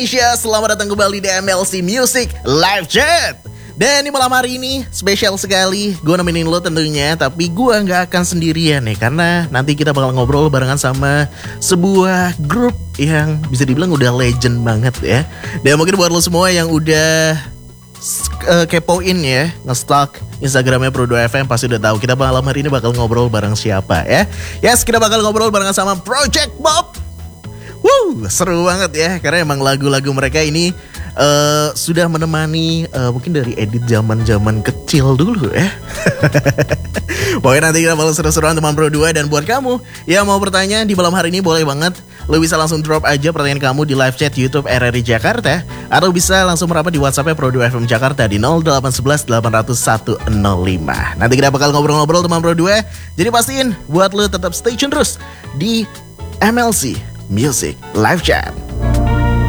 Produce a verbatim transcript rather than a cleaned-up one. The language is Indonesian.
Indonesia, selamat datang kembali di M L C Music Live Chat. Dan di malam hari ini spesial sekali, gue nemenin lo tentunya. Tapi gue gak akan sendirian nih, karena nanti kita bakal ngobrol barengan sama sebuah grup yang bisa dibilang udah legend banget ya. Dan mungkin buat lo semua yang udah uh, kepoin ya, nge-stalk Instagramnya Pro dua F M, pasti udah tahu kita malam hari ini bakal ngobrol bareng siapa ya. Yes, kita bakal ngobrol barengan sama Project Bob. Wuh, seru banget ya, karena emang lagu-lagu mereka ini uh, sudah menemani uh, mungkin dari edit zaman-zaman kecil dulu ya. Pokoknya nanti kita bakal seru-seruan teman Pro dua. Dan buat kamu yang mau bertanya di malam hari ini, boleh banget. Lo bisa langsung drop aja pertanyaan kamu di live chat YouTube R R I Jakarta, atau bisa langsung merapat di WhatsAppnya Pro dua F M Jakarta di nol delapan satu satu delapan nol nol satu nol lima. Nanti kita bakal ngobrol-ngobrol teman Pro dua. Jadi pastiin buat lo tetap stay tune terus di M L C Music Live Chat.